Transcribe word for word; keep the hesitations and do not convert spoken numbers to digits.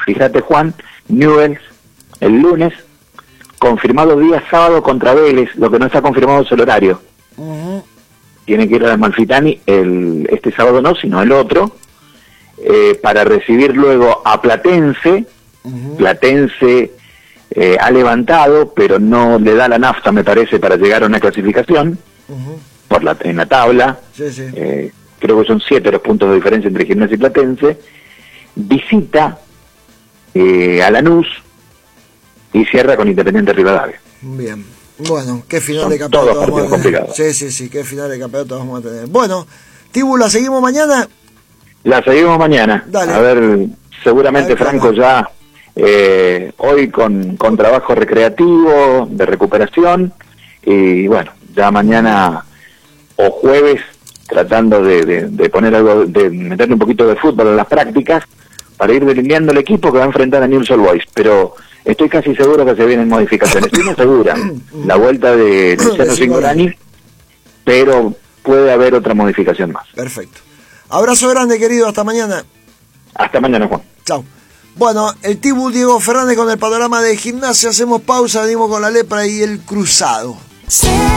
fíjate Juan, Newell's el lunes, confirmado día sábado contra Vélez, lo que no está confirmado es el horario. Uh-huh. Tiene que ir a Amalfitani el, este sábado no, sino el otro, eh, para recibir luego a Platense. Uh-huh. Platense eh, ha levantado, pero no le da la nafta, me parece, para llegar a una clasificación. Uh-huh. por la, en la tabla. Sí, sí. Eh, creo que son siete los puntos de diferencia entre Gimnasia y Platense. Visita eh, a Lanús y cierra con Independiente Rivadavia. Bien, bueno, qué final Son de campeonato todos vamos a partidos tener. complicados. Sí, sí, sí, qué final de campeonato vamos a tener. Bueno, Tibu, ¿la seguimos mañana? La seguimos mañana. Dale. A ver, seguramente A ver, Franco ya eh, hoy con, con trabajo recreativo, de recuperación, y bueno, ya mañana o jueves tratando de, de, de poner algo, de meterle un poquito de fútbol en las prácticas para ir delineando el equipo que va a enfrentar a Newell's Old Boys, pero estoy casi seguro que se vienen modificaciones. Estoy muy segura la vuelta de Luciano Cingolani, pero puede haber otra modificación más. Perfecto. Abrazo grande, querido, hasta mañana. Hasta mañana, Juan. Chao. Bueno, el Tibu Diego Fernández con el panorama de Gimnasia. Hacemos pausa, venimos con la lepra y el cruzado. Sí.